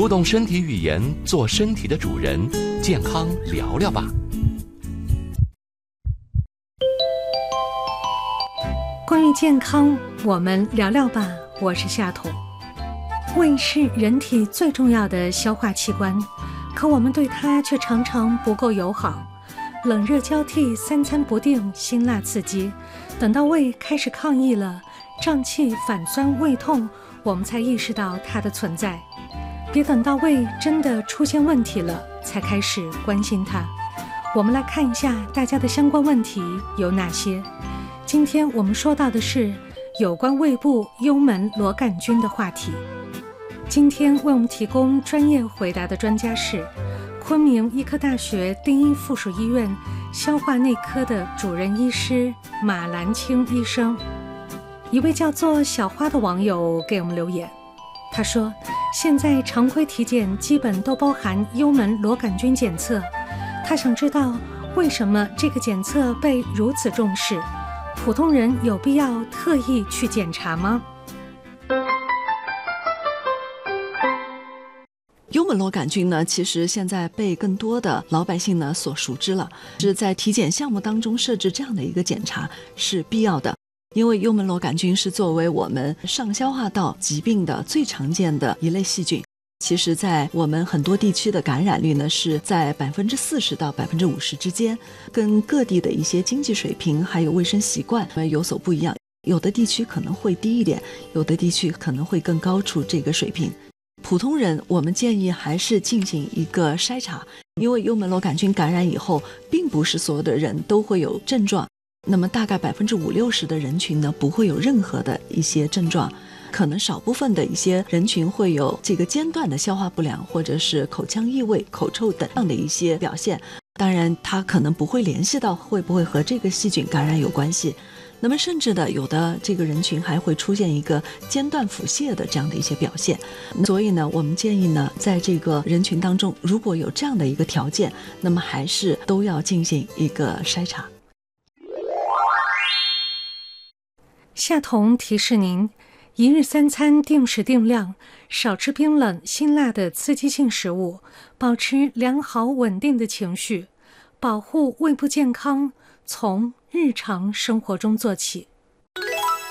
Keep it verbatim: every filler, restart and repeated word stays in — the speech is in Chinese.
读懂身体语言，做身体的主人，健康聊聊吧。 关于健康，我们聊聊吧。我是夏彤。胃是人体最重要的消化器官，可我们对它却常常不够友好。冷热交替，三餐不定，辛辣刺激，等到胃开始抗议了，胀气、反酸、胃痛，我们才意识到它的存在。别等到胃真的出现问题了，才开始关心它。我们来看一下大家的相关问题有哪些。今天我们说到的是有关胃部幽门螺杆菌的话题。今天为我们提供专业回答的专家是昆明医科大学第一附属医院消化内科的主任医师马兰青医生。一位叫做小花的网友给我们留言，他说现在常规体检基本都包含幽门螺杆菌检测，他想知道为什么这个检测被如此重视，普通人有必要特意去检查吗？ 幽门螺杆菌呢，其实现在被更多的老百姓呢所熟知了，是在体检项目当中设置这样的一个检查是必要的。因为幽门螺杆菌是作为我们上消化道疾病的最常见的一类细菌，其实在我们很多地区的感染率呢是在百分之四十到百分之五十之间，跟各地的一些经济水平还有卫生习惯有所不一样，有的地区可能会低一点，有的地区可能会更高出这个水平。普通人我们建议还是进行一个筛查，因为幽门螺杆菌感染以后并不是所有的人都会有症状，那么大概百分之五六十的人群呢不会有任何的一些症状，可能少部分的一些人群会有这个间断的消化不良或者是口腔异味、口臭等样的一些表现，当然它可能不会联系到会不会和这个细菌感染有关系。那么甚至的有的这个人群还会出现一个间断腹泻的这样的一些表现，所以呢我们建议呢在这个人群当中如果有这样的一个条件，那么还是都要进行一个筛查。 夏彤提示您，一日三餐定时定量，少吃冰冷辛辣的刺激性食物，保持良好稳定的情绪，保护胃部健康，从日常生活中做起。